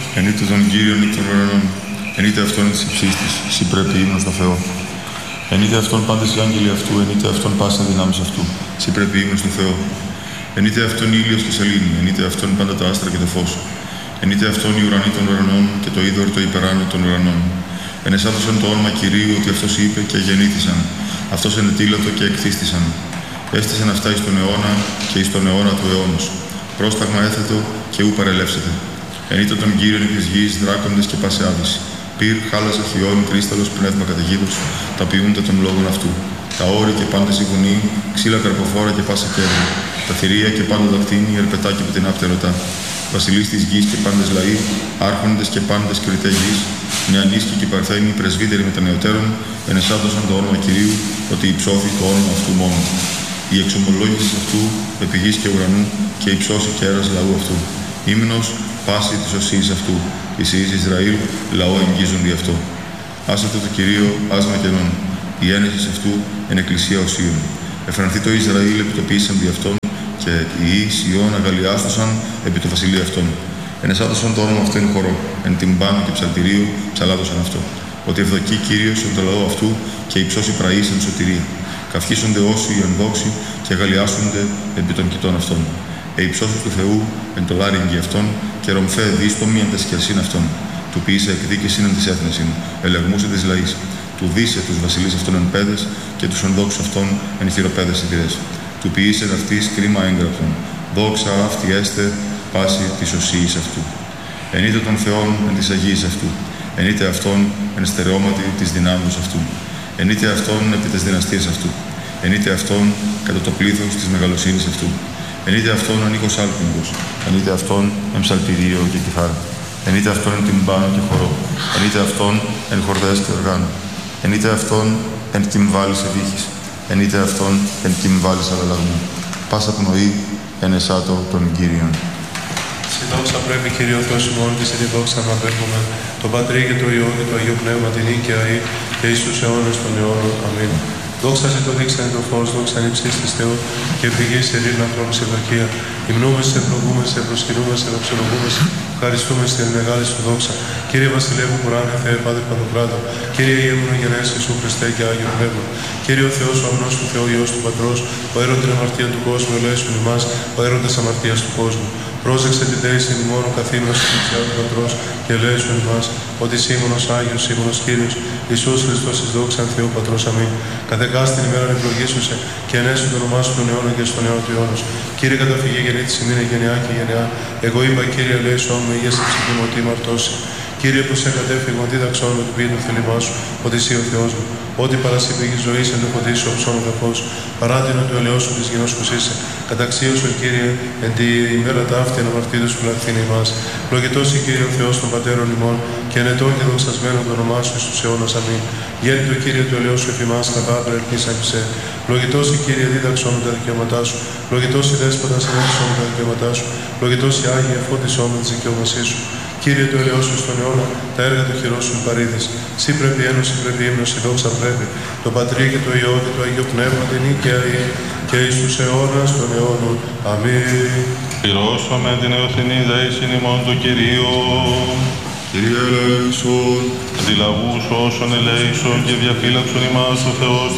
Εν είτε των Κύριων ή των ουρανών, εν είτε αυτόν της υψής της, σύ πρέπει ύμνος στο Θεό. Εν είτε αυτόν πάντες οι άγγελοι αυτού, εν είτε αυτόν πάσαν δυνάμεις αυτού, σύ πρέπει ύμνος στο Θεό. Εν είτε αυτόν ήλιος και σελήνη, εν είτε αυτόν πάντα τα άστρα και το φως. Εν είτε αυτόν οι ουρανοί των ουρανών και το είδωρ το υπεράνω των ουρανών. Εν εσάδωσαν το όνομα Κυρίου ότι αυτός είπε και γεννήθησαν. Αυτός ενετήλατο και εκθίστησαν. Έστησαν αυτά εις τον αιώνα και εις τον αιώνα του αιώνος. Πρόσταγμα έθετο και ου παρελεύσετε. Εν είτε των Κύριων της γης δράκοντες και πάσε άβηση. Πυρ, χάλασα, χιόν, κρίσταλος, πνεύμα καταιγίδος, τα ποιούνται των λόγων αυτού. Τα όρη και πάντες οι γονεί, ξύλα καρποφόρα και πάσα κέρδη. Τα θηρία και πάντα τα κτίνη, ερπετά και πτηνάπτερωτά. Βασιλείς της γης και πάντες λαοί, άρχοντες και πάντες κριτέ γης, νεανίσκοι και παρθένοι, πρεσβύτεροι με τα νεωτέρων, ενεσάδωσαν το όνομα Κυρίου, ότι υψώθη το όνομα αυτού μόνο. Η εξομολόγηση αυτού, επί γης και ουρανού, και υψώσει κέρας λαού αυτού. Ύμνος, πάση της οσίας αυτού. Οι Ιης Ισραήλ, λαό εγγίζουν δι' αυτό. Άσατο το Κυρίο, άσμα κενών. Η ένεση αυτού, εν εκκλησία οσίων. Εφρανθεί το Ισραήλ, επιτοπίσαν δι' αυτόν, και οι Ιης Ιών αγαλιάστοσαν επί το βασιλείο αυτών. Ενεσάδωσαν το όνομα αυτό εν χορό, εν τυμπάνου και ψαλτηρίου, ψαλάδωσαν αυτό. Ότι ευδοκεί Κύριος εν το λαό αυτού και υψώσει πραείς εν σωτηρία. Καυχήσονται όσοι εν δόξη και αγαλιάσονται επί των κοιτών αυτών. Υψώσει του Θεού εν το λάριγγι αυτών και ρομφέ δίστομοι εν τα σκερσίν αυτών. Του ποιήσε εκδίκησιν εν της έθνεσιν, ελεγμούσε της λαής. Του δίσε τους βασιλείς αυτών εν πέδες και τους ενδόξους αυτών εν χειροπέδες σιτηρές. Του ποιήσε αυτής κρίμα έγγραφων. Δόξα αυτή έστε πάση της οσίης αυτού. Εν είτε των Θεών εν της Αγίας αυτού. Εν είτε αυτών εν στερεώματι της δυνάμεως αυτού. Εν είτε αυτών επί της δυναστείας αυτού. Εν είτε αυτών κατά το πλήθος της μεγαλοσύνης αυτού. Εν είτε αυτόν εν ήχος άλπιγγος, εν είτε αυτόν εν ψαλπιδίο και κιθάρα, εν είτε αυτόν εν τυμπάνο και χορό, εν είτε αυτόν εν χορδές και οργάνου, εν είτε αυτόν εν κυμβάλης εδίχης, εν είτε αυτόν εν κυμβάλης αλλαλαγμού. Πάσα πνοή εν εσάτω των Κύριων. Στη δόξα πρέπει, Κύριο Θεός ημών, και στη δόξα να απέχουμε, το Πατρί και το Υιό και το Αγίο Πνεύμα, την νίκαια ή και εις τους αιώνες των αιώνων. Αμήν. Δόξα σε το δείξανε το φως, δόξα εν υψής της Θεού και ευλογής ειρήνη ανθρώπου σε ευδοκία. Υμνούμε σε, ευλογούμε σε, προσκυνούμε σε, δοξολογούμε σε, ευχαριστούμε στην μεγάλη σου δόξα. Κύριε Βασιλεύου Κουράνια, Θεέ Πάτερ Παντοκράτο, Κύριε Ιερούμενο Γενναίες Ιησού Χριστέ και Άγιο Πνεύμα. Κύριε ο Θεός, ο αμνός του Θεού, Υιός του Πατρός, ο έρωτα αμαρτία του κόσμου, ελέησον ημάς, ο έρωτας αμαρτίας του κόσμου. Πρόσεξε την θέση ημών ο καθήμενος της δεξιά του Πατρός και ελέησον ημάς, ότι Σίμωνος Άγιος, Σίμωνος Κύριος, Ιησούς Χριστός εις δόξαν Θεού Πατρός. Αμήν. Καθεκάς την ημέρα ευλογήσουσε και ενέσου το όνομά σου τον αιώνα και στον αιώνα του αιώνος. Κύριε καταφυγή γεννήτης ημίν γενεά και γενεά. Εγώ είπα, Κύριε, ελέησον με υγεία στην ψυχή μου, ότι μαρτώσει. Κύριε, που σε κατέφυγον, δίδαξόν με του ποιητού θέλημά σου, ότι εσύ ο Θεός μου. Ό,τι παρασύπηγη ζωή εν το φωτί σου, οψώνω το φως. Παράτηνο του ελαιός σου της γινός που είσαι. Καταξίωσον, Κύριε, εν τη ημέρα ταύτη εν αμαρτίδους που λαχθήνει ημάς. Λογητός η Κύριε ο Θεός των πατέρων ημών και ενετών και δοξασμένων το όνομά σου εις τους αιώνας. Αμήν. Γέννητο, Κύριε, του ελαιός σου εφημάς κατά προελκύσαν ψε. Λογητός η Κύριε, δίδαξόν τα δικαιώματά σου. Λογητός η Δέσποτας ενέξον τα δικαιώματά σου. Λογητός η Άγια φώτισόν με τις δικαιώμασή σου. Κύριε, το ελαιός σου στον αιώνα, τα έργα του χειρός σου παρήδες. Σύ πρέπει ένωση, πρέπει ύμνος, η δόξα πρέπει. Το Πατρί και το Υιό και το Αγίο Πνεύμα την νίκαια και εις τους αιώνας των αιώνων. Αμήν. Πληρώσαμε την εωθινή δέησιν ημών του Κυρίου. Κύριε ελέησον. Δηλαβούς όσων ελέησον και διαφύλαξον ημάς ο Θεός